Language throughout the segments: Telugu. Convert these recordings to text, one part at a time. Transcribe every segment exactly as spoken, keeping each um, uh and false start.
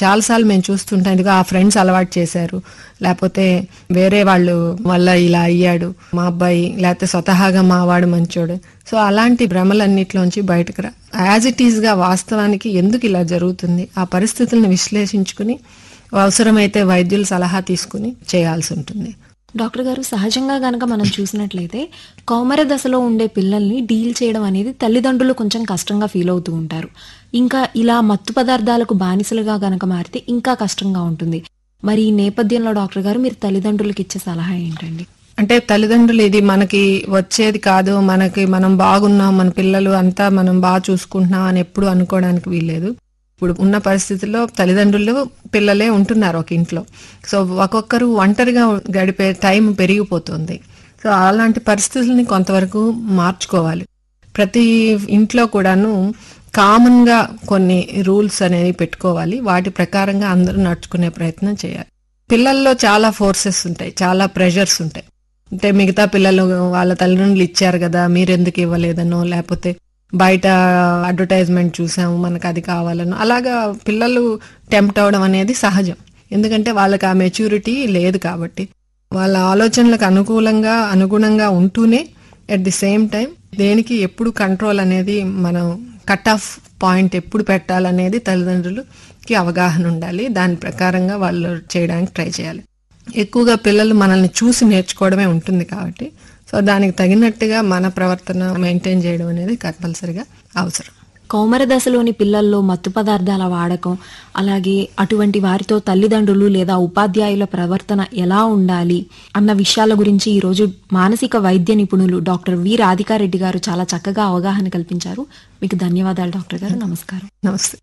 చాలాసార్లు మేము చూస్తుంటాం, ఇదిగో ఆ ఫ్రెండ్స్ అలవాటు చేశారు, లేకపోతే వేరే వాళ్ళు వల్ల ఇలా అయ్యాడు మా అబ్బాయి, లేకపోతే స్వతహాగా మా వాడు మంచోడు. సో అలాంటి భ్రమలన్నిటిలోంచి బయటకు రా, యాజ్ ఇట్ ఈస్గా వాస్తవానికి ఎందుకు ఇలా జరుగుతుంది, ఆ పరిస్థితులను విశ్లేషించుకుని అవసరమైతే వైద్యుల సలహా తీసుకుని చేయాల్సి ఉంటుంది. డాక్టర్ గారు, సహజంగా గనక మనం చూసినట్లయితే కౌమార దశలో ఉండే పిల్లల్ని డీల్ చేయడం అనేది తల్లిదండ్రులు కొంచెం కష్టంగా ఫీల్ అవుతూ ఉంటారు. ఇంకా ఇలా మత్తు పదార్థాలకు బానిసలుగా గనక మారితే ఇంకా కష్టంగా ఉంటుంది. మరి ఈ నేపథ్యంలో డాక్టర్ గారు మీరు తల్లిదండ్రులకు ఇచ్చే సలహా ఏంటండి? అంటే తల్లిదండ్రులు ఇది మనకి వచ్చేది కాదు, మనకి మనం బాగున్నాం, మన పిల్లలు అంతా మనం బాగా చూసుకుంటున్నాం అని ఎప్పుడు అనుకోవడానికి వీల్లేదు. ఇప్పుడు ఉన్న పరిస్థితుల్లో తల్లిదండ్రులు పిల్లలే ఉంటున్నారు ఒక ఇంట్లో. సో ఒక్కొక్కరు ఒంటరిగా గడిపే టైం పెరిగిపోతుంది. సో అలాంటి పరిస్థితుల్ని కొంతవరకు మార్చుకోవాలి. ప్రతి ఇంట్లో కూడాను కామన్గా కొన్ని రూల్స్ అనేవి పెట్టుకోవాలి, వాటి ప్రకారంగా అందరూ నడుచుకునే ప్రయత్నం చేయాలి. పిల్లల్లో చాలా ఫోర్సెస్ ఉంటాయి, చాలా ప్రెషర్స్ ఉంటాయి. అంటే మిగతా పిల్లలు వాళ్ళ తల్లిదండ్రులు ఇచ్చారు కదా మీరెందుకు ఇవ్వలేదనో, లేకపోతే బయట అడ్వర్టైజ్మెంట్ చూసాము మనకు అది కావాలనో, అలాగా పిల్లలు టెంప్ట్ అవడం అనేది సహజం. ఎందుకంటే వాళ్ళకి ఆ మెచ్యూరిటీ లేదు కాబట్టి. వాళ్ళ ఆలోచనలకు అనుకూలంగా అనుగుణంగా ఉంటూనే అట్ ది సేమ్ టైం దేనికి ఎప్పుడు కంట్రోల్ అనేది, మనం కట్ ఆఫ్ పాయింట్ ఎప్పుడు పెట్టాలనేది తల్లిదండ్రులకి అవగాహన ఉండాలి. దాని ప్రకారంగా వాళ్ళు చేయడానికి ట్రై చేయాలి. ఎక్కువగా పిల్లలు మనల్ని చూసి నేర్చుకోవడమే ఉంటుంది కాబట్టి సో దానికి తగినట్టుగా మన ప్రవర్తన మెయింటైన్ చేయడం అనేది కంపల్సరిగా అవసరం. కౌమార దశలోని పిల్లల్లో మత్తు పదార్థాల వాడకం, అలాగే అటువంటి వారితో తల్లిదండ్రులు లేదా ఉపాధ్యాయుల ప్రవర్తన ఎలా ఉండాలి అన్న విషయాల గురించి ఈరోజు మానసిక వైద్య నిపుణులు డాక్టర్ వి రాధికారెడ్డి గారు చాలా చక్కగా అవగాహన కల్పించారు. మీకు ధన్యవాదాలు డాక్టర్ గారు. నమస్కారం. నమస్తే.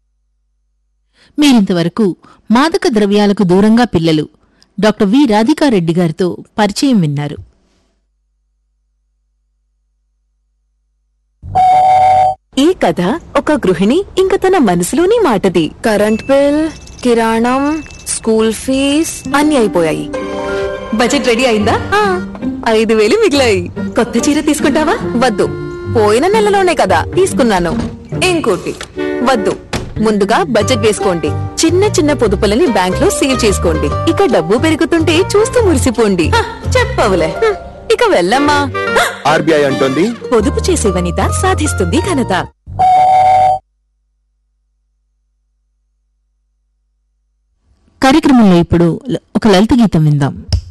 మీరింతవరకు మాదక ద్రవ్యాలకు దూరంగా పిల్లలు డాక్టర్ వి రాధికారెడ్డి గారితో పరిచయం విన్నారు. ఈ కథ ఒక గృహిణి ఇంక తన మనసులోని మాటది. కరెంట్ బిల్, కిరాణం, స్కూల్ ఫీజ్ అన్ని అయిపోయాయి. బడ్జెట్ రెడీ అయిందా? ఐదు వేలు మిగిలాయి. కొత్త చీర తీసుకుంటావా? వద్దు, పోయిన నెలలోనే కదా తీసుకున్నాను. ఇంకోటి వద్దు. ముందుగా బడ్జెట్ వేసుకోండి. చిన్న చిన్న పొదుపులని బ్యాంక్ లో సేవ్ చేసుకోండి. ఇక డబ్బు పెరుగుతుంటే చూస్తూ మురిసిపోండి. చెప్పవులే, ఇక వెళ్ళమ్మా. ఆర్బీఐ అంటోంది, పొదుపు చేసే వనిత సాధిస్తుంది ఘనత. కార్యక్రమంలో ఇప్పుడు ఒక లలిత గీతం విందాం.